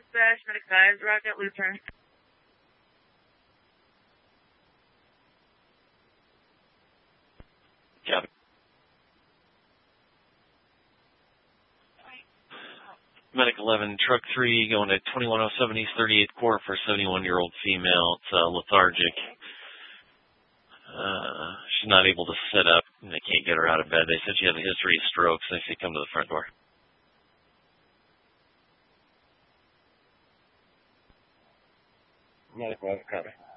Dispatch, Medic 5, Rocket Lutheran. Copy. Medic 11, Truck 3, going to 2107 East 38th Court for a 71-year-old female. It's lethargic. She's not able to sit up, and they can't get her out of bed. They said she has a history of strokes. They say come to the front door. Medic 11, copy.